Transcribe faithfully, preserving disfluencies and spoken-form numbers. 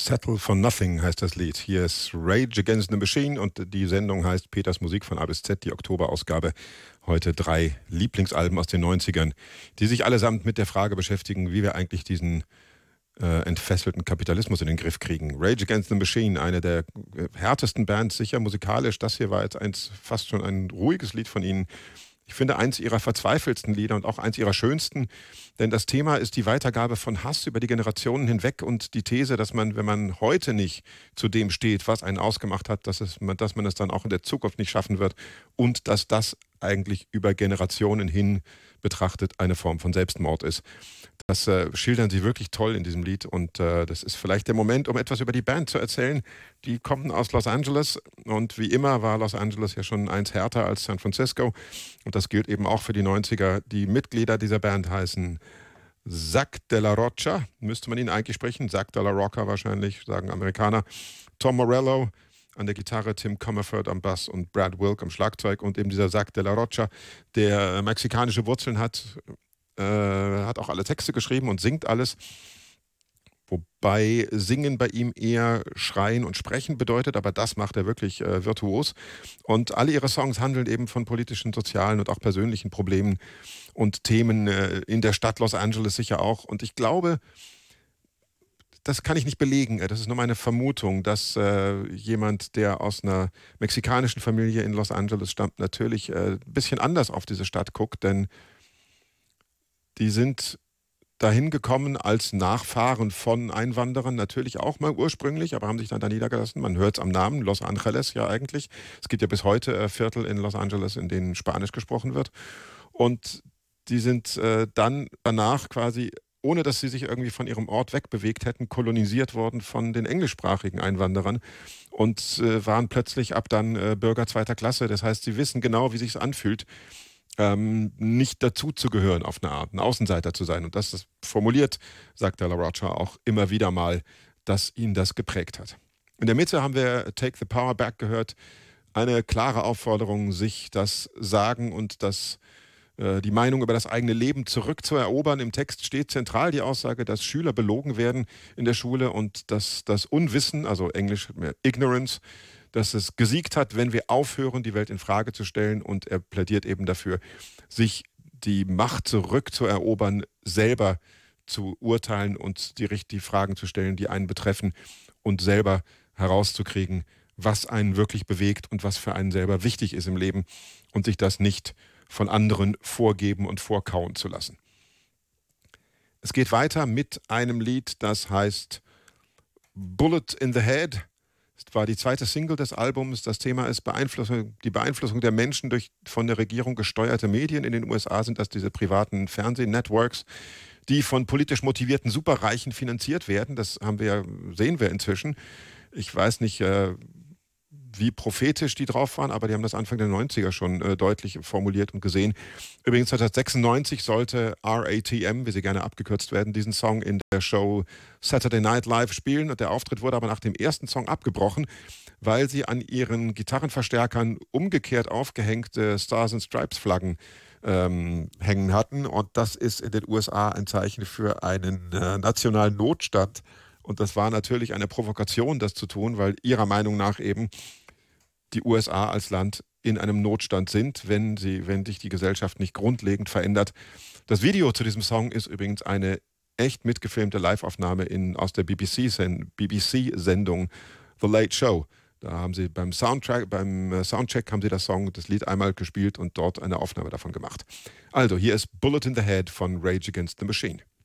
Settle for Nothing heißt das Lied. Hier ist Rage Against the Machine und die Sendung heißt Peters Musik von A bis Z, die Oktoberausgabe. Heute drei Lieblingsalben aus den neunzigern, die sich allesamt mit der Frage beschäftigen, wie wir eigentlich diesen äh, entfesselten Kapitalismus in den Griff kriegen. Rage Against the Machine, eine der härtesten Bands, sicher musikalisch. Das hier war jetzt eins, fast schon ein ruhiges Lied von ihnen. Ich finde eins ihrer verzweifelsten Lieder und auch eins ihrer schönsten, denn das Thema ist die Weitergabe von Hass über die Generationen hinweg und die These, dass man, wenn man heute nicht zu dem steht, was einen ausgemacht hat, dass, es, dass man es dann auch in der Zukunft nicht schaffen wird und dass das eigentlich über Generationen hin betrachtet eine Form von Selbstmord ist. Das äh, schildern sie wirklich toll in diesem Lied und äh, das ist vielleicht der Moment, um etwas über die Band zu erzählen. Die kommen aus Los Angeles und wie immer war Los Angeles ja schon eins härter als San Francisco und das gilt eben auch für die neunziger. Die Mitglieder dieser Band heißen Zack de la Rocha, müsste man ihn eigentlich sprechen, Zack de la Rocca wahrscheinlich, sagen Amerikaner, Tom Morello an der Gitarre, Tim Comerford am Bass und Brad Wilk am Schlagzeug und eben dieser Zack de la Rocha, der mexikanische Wurzeln hat, Äh, hat auch alle Texte geschrieben und singt alles. Wobei Singen bei ihm eher Schreien und Sprechen bedeutet, aber das macht er wirklich äh, virtuos. Und alle ihre Songs handeln eben von politischen, sozialen und auch persönlichen Problemen und Themen äh, in der Stadt Los Angeles sicher auch. Und ich glaube, das kann ich nicht belegen, das ist nur meine Vermutung, dass äh, jemand, der aus einer mexikanischen Familie in Los Angeles stammt, natürlich äh, ein bisschen anders auf diese Stadt guckt, denn die sind dahin gekommen als Nachfahren von Einwanderern, natürlich auch mal ursprünglich, aber haben sich dann da niedergelassen. Man hört es am Namen, Los Angeles ja eigentlich. Es gibt ja bis heute äh, Viertel in Los Angeles, in denen Spanisch gesprochen wird. Und die sind äh, dann danach quasi, ohne dass sie sich irgendwie von ihrem Ort wegbewegt hätten, kolonisiert worden von den englischsprachigen Einwanderern und äh, waren plötzlich ab dann äh, Bürger zweiter Klasse. Das heißt, sie wissen genau, wie sich es anfühlt, Ähm, nicht dazu zu gehören auf eine Art, ein Außenseiter zu sein. Und das ist formuliert, sagt de la Rocha auch immer wieder mal, dass ihn das geprägt hat. In der Mitte haben wir Take the Power Back gehört. Eine klare Aufforderung, sich das Sagen und das, äh, die Meinung über das eigene Leben zurückzuerobern. Im Text steht zentral die Aussage, dass Schüler belogen werden in der Schule und dass das Unwissen, also Englisch Ignorance, dass es gesiegt hat, wenn wir aufhören, die Welt in Frage zu stellen. Und er plädiert eben dafür, sich die Macht zurückzuerobern, selber zu urteilen und die richtigen Fragen zu stellen, die einen betreffen und selber herauszukriegen, was einen wirklich bewegt und was für einen selber wichtig ist im Leben und sich das nicht von anderen vorgeben und vorkauen zu lassen. Es geht weiter mit einem Lied, das heißt Bullet in the Head. Das war die zweite Single des Albums. Das Thema ist Beeinflussung, die Beeinflussung der Menschen durch von der Regierung gesteuerte Medien. In den U S A sind das diese privaten Fernsehnetworks, die von politisch motivierten Superreichen finanziert werden. Das haben wir, sehen wir inzwischen. Ich weiß nicht, äh, wie prophetisch die drauf waren, aber die haben das Anfang der neunziger schon äh, deutlich formuliert und gesehen. Übrigens neunzehnhundertsechsundneunzig sollte R A T M, wie sie gerne abgekürzt werden, diesen Song in der Show Saturday Night Live spielen. Und der Auftritt wurde aber nach dem ersten Song abgebrochen, weil sie an ihren Gitarrenverstärkern umgekehrt aufgehängte Stars and Stripes Flaggen ähm, hängen hatten. Und das ist in den U S A ein Zeichen für einen äh, nationalen Notstand. Und das war natürlich eine Provokation, das zu tun, weil ihrer Meinung nach eben die U S A als Land in einem Notstand sind, wenn sie, wenn sich die Gesellschaft nicht grundlegend verändert. Das Video zu diesem Song ist übrigens eine echt mitgefilmte Liveaufnahme in, aus der B B C-Sendung The Late Show. Da haben sie beim Soundtrack, beim Soundcheck haben sie das Song, das Lied einmal gespielt und dort eine Aufnahme davon gemacht. Also, hier ist Bullet in the Head von Rage Against the Machine.